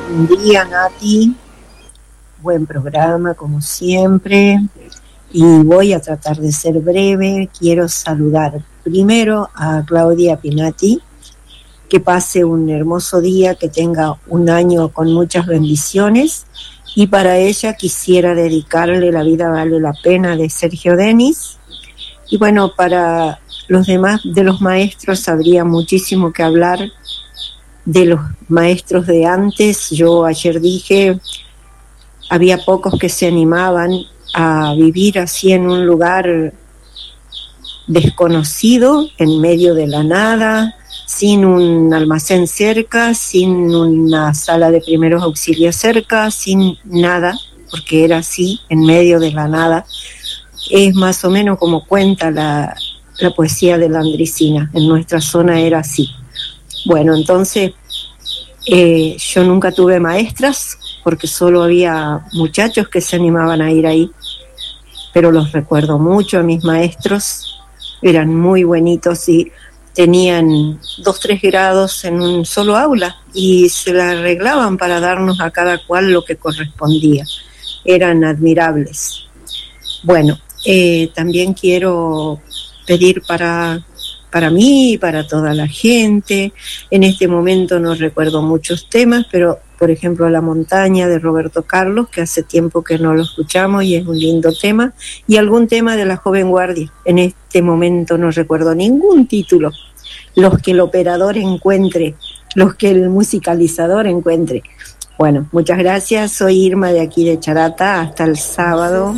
Buen día, Nati. Buen programa, como siempre. Y voy a tratar de ser breve. Quiero saludar primero a Claudia Pinati. Que pase un hermoso día, que tenga un año con muchas bendiciones. Y para ella quisiera dedicarle La vida vale la pena de Sergio Denis. Y bueno, para los demás de los maestros habría muchísimo que hablar de los maestros de antes. Yo ayer dije, había pocos que se animaban a vivir así en un lugar desconocido, en medio de la nada, sin un almacén cerca, sin una sala de primeros auxilios cerca, sin nada, porque era así, en medio de la nada. Es más o menos como cuenta la poesía de la Landricina. En nuestra zona era así. Bueno, entonces yo nunca tuve maestras porque solo había muchachos que se animaban a ir ahí, pero los recuerdo mucho a mis maestros. Eran muy buenitos y tenían 2-3 grados en un solo aula y se la arreglaban para darnos a cada cual lo que correspondía. Eran admirables. Bueno, también quiero pedir para mí y para toda la gente. En este momento no recuerdo muchos temas, pero por ejemplo La montaña de Roberto Carlos, que hace tiempo que no lo escuchamos y es un lindo tema, y algún tema de La joven guardia. En este momento no recuerdo ningún título. Los que el operador encuentre, los que el musicalizador encuentre. Bueno, muchas gracias. Soy Irma de aquí de Charata. Hasta el sábado.